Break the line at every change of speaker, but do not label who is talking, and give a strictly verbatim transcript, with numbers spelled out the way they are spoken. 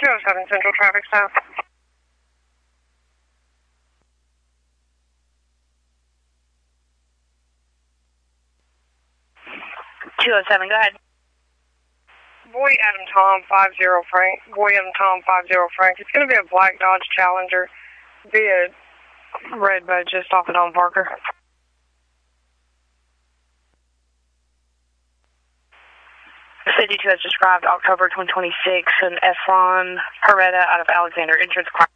two oh seven Central Traffic Stop.
two oh seven, go ahead.
Boy Adam Tom five zero Frank. Boy Adam Tom five zero Frank. It's going to be a black Dodge Challenger. Be a red bud just off of Don Parker.
fifty-two as described, October twenty twenty-six, an Efron Herrera out of Alexander. Insurance